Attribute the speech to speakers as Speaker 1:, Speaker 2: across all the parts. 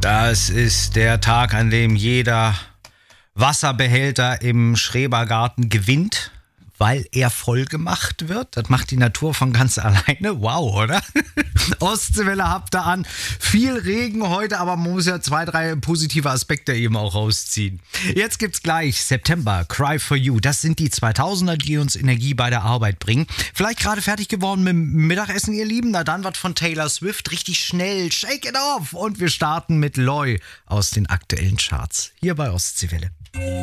Speaker 1: Das ist der Tag, an dem jeder Wasserbehälter im Schrebergarten gewinnt, weil er voll gemacht wird. Das macht die Natur von ganz alleine. Wow, oder? Ostseewelle habt ihr an. Viel Regen heute, aber man muss ja 2, 3 positive Aspekte eben auch rausziehen. Jetzt gibt's gleich September, Cry for You. Das sind die 2000er, die uns Energie bei der Arbeit bringen. Vielleicht gerade fertig geworden mit dem Mittagessen, ihr Lieben. Na dann was von Taylor Swift. Richtig schnell. Shake it off. Und wir starten mit Loy aus den aktuellen Charts. Hier bei Ostseewelle.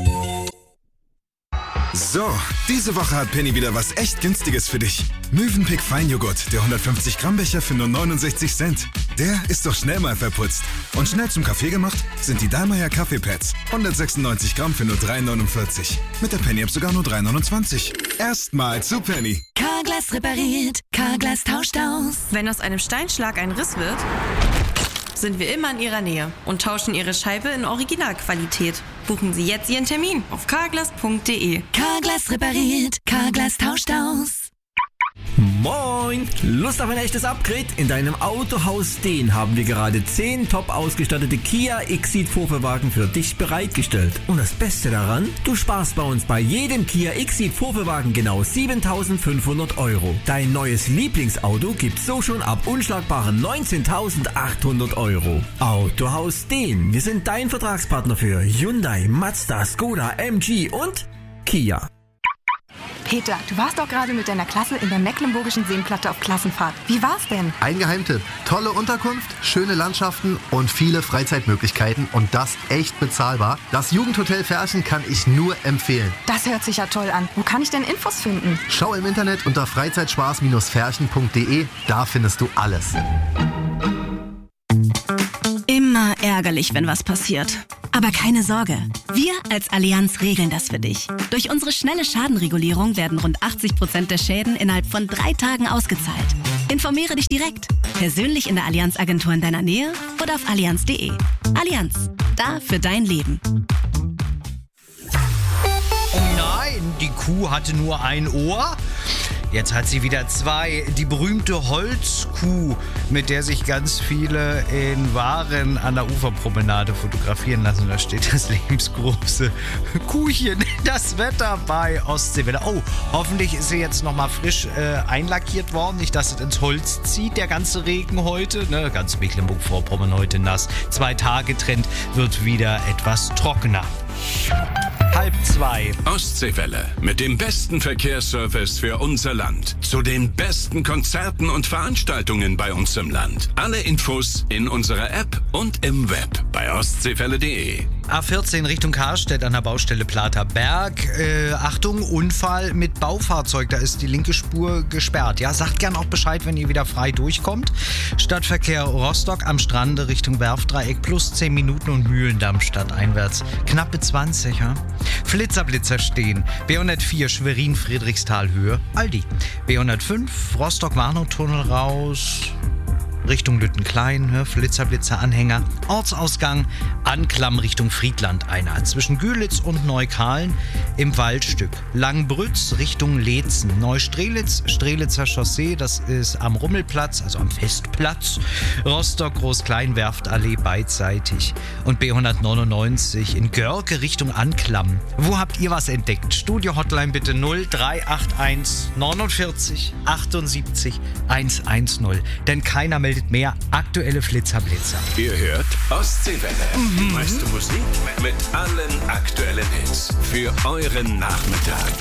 Speaker 2: So, diese Woche hat Penny wieder was echt Günstiges für dich. Mövenpick Feinjoghurt, der 150 Gramm Becher für nur 69 Cent. Der ist doch schnell mal verputzt. Und schnell zum Kaffee gemacht sind die Dallmayr Kaffeepads. 196 Gramm für nur 3,49. Mit der Penny-App sogar nur 3,29. Erstmal zu Penny.
Speaker 3: Carglass repariert, Carglass tauscht aus.
Speaker 4: Wenn aus einem Steinschlag ein Riss wird, sind wir immer in Ihrer Nähe und tauschen Ihre Scheibe in Originalqualität. Buchen Sie jetzt Ihren Termin auf carglass.de.
Speaker 3: Carglass repariert, Carglass tauscht aus.
Speaker 5: Moin! Lust auf ein echtes Upgrade? In deinem Autohaus Steen haben wir gerade 10 top ausgestattete Kia Exeed Vorführwagen für dich bereitgestellt. Und das Beste daran, du sparst bei uns bei jedem Kia Exeed Vorführwagen genau 7.500 €. Dein neues Lieblingsauto gibt's so schon ab unschlagbaren 19.800 €. Autohaus Steen, wir sind dein Vertragspartner für Hyundai, Mazda, Skoda, MG und Kia.
Speaker 6: Peter, du warst doch gerade mit deiner Klasse in der Mecklenburgischen Seenplatte auf Klassenfahrt. Wie war's denn?
Speaker 7: Ein Geheimtipp. Tolle Unterkunft, schöne Landschaften und viele Freizeitmöglichkeiten und das echt bezahlbar. Das Jugendhotel Ferchen kann ich nur empfehlen.
Speaker 6: Das hört sich ja toll an. Wo kann ich denn Infos finden?
Speaker 7: Schau im Internet unter freizeitspaß-ferchen.de. Da findest du alles.
Speaker 8: Immer ärgerlich, wenn was passiert. Aber keine Sorge, wir als Allianz regeln das für dich. Durch unsere schnelle Schadenregulierung werden rund 80% der Schäden innerhalb von 3 Tagen ausgezahlt. Informiere dich direkt, persönlich in der Allianz-Agentur in deiner Nähe oder auf allianz.de. Allianz, da für dein Leben.
Speaker 1: Oh nein, die Kuh hatte nur ein Ohr. Jetzt hat sie wieder 2. Die berühmte Holzkuh, mit der sich ganz viele in Waren an der Uferpromenade fotografieren lassen. Da steht das lebensgroße Kuhchen, das Wetter bei Ostseewelle. Oh, hoffentlich ist sie jetzt nochmal frisch einlackiert worden. Nicht, dass es ins Holz zieht, der ganze Regen heute. Ne? Ganz Mecklenburg-Vorpommern heute nass. 2 Tage Trend wird wieder etwas trockener. 1:30.
Speaker 9: Ostseewelle mit dem besten Verkehrsservice für unser Land. Zu den besten Konzerten und Veranstaltungen bei uns im Land. Alle Infos in unserer App und im Web bei ostseewelle.de.
Speaker 1: A14 Richtung Karstedt an der Baustelle Platerberg. Achtung, Unfall mit Baufahrzeug. Da ist die linke Spur gesperrt. Ja, sagt gern auch Bescheid, wenn ihr wieder frei durchkommt. Stadtverkehr Rostock am Strande Richtung Werftdreieck plus 10 Minuten und Mühlendamm stadteinwärts. Knappe 20, ja? Blitzer stehen. B104 Schwerin Friedrichsthal Höhe Aldi. B105 Rostock-Warnow-Tunnel raus Richtung Lüttenklein, Flitzer-Anhänger. Ortsausgang, Anklamm Richtung Friedland einer. Zwischen Gülitz und Neukalen im Waldstück. Langbrütz Richtung Leetzen. Neustrelitz, Strelitzer Chaussee, das ist am Rummelplatz, also am Festplatz. Rostock, Groß-Klein, Werftallee beidseitig. Und B199 in Görke Richtung Anklamm. Wo habt ihr was entdeckt? Studio-Hotline bitte 0381 49 78 110. Denn keiner meldet mehr. Aktuelle Blitzer.
Speaker 9: Ihr hört Ostseewelle. Die meiste Musik mit allen aktuellen Hits für euren Nachmittag.